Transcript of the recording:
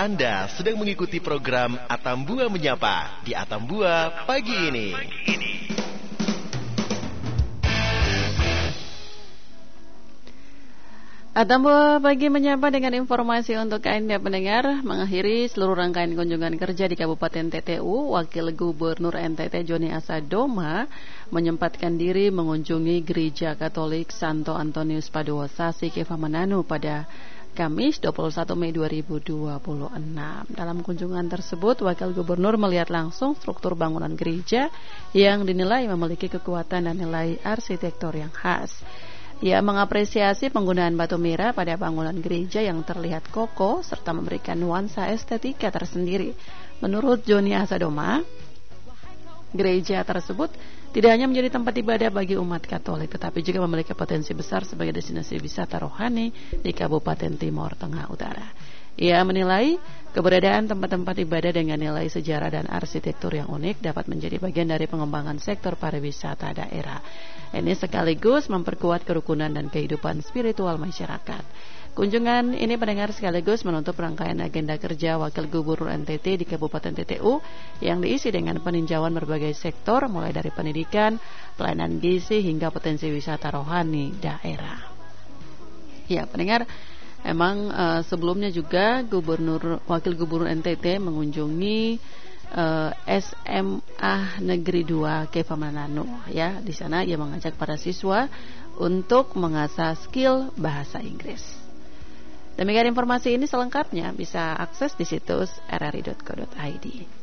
Anda sedang mengikuti program Atambua Menyapa di Atambua Pagi ini. Atambua Pagi menyapa dengan informasi untuk Anda pendengar. Mengakhiri seluruh rangkaian kunjungan kerja di Kabupaten TTU, Wakil Gubernur NTT Joni Asadoma menyempatkan diri mengunjungi Gereja Katolik Santo Antonius Padua Sasi Kevamananu pada Kamis 21 Mei 2026. Dalam kunjungan tersebut, Wakil Gubernur melihat langsung struktur bangunan gereja yang dinilai memiliki kekuatan dan nilai arsitektur yang khas. Ia mengapresiasi penggunaan batu merah pada bangunan gereja yang terlihat kokoh serta memberikan nuansa estetika tersendiri. Menurut Joni Asadoma, gereja tersebut tidak hanya menjadi tempat ibadah bagi umat Katolik, tetapi juga memiliki potensi besar sebagai destinasi wisata rohani di Kabupaten Timur Tengah Utara. Ia menilai keberadaan tempat-tempat ibadah dengan nilai sejarah dan arsitektur yang unik dapat menjadi bagian dari pengembangan sektor pariwisata daerah. Ini sekaligus memperkuat kerukunan dan kehidupan spiritual masyarakat. Kunjungan ini pendengar sekaligus menutup rangkaian agenda kerja Wakil Gubernur NTT di Kabupaten TTU yang diisi dengan peninjauan berbagai sektor mulai dari pendidikan, pelayanan gizi hingga potensi wisata rohani daerah. Ya, pendengar, emang sebelumnya juga Wakil Gubernur NTT mengunjungi SMA Negeri 2 Kevamananu. Ya, di sana ia mengajak para siswa untuk mengasah skill bahasa Inggris. Demikian informasi ini selengkapnya bisa akses di situs rri.co.id.